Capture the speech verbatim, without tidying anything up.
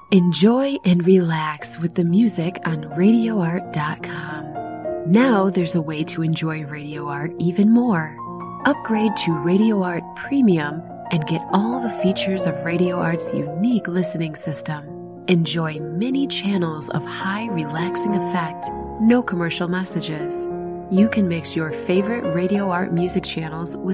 Enjoy and relax with the music on radio art dot com. Now there's a way to enjoy Radio Art even more. Upgrade to Radio Art Premium and get all the features of Radio Art's unique listening system. Enjoy many channels of high relaxing effect, no commercial messages. You can mix your favorite Radio Art music channels with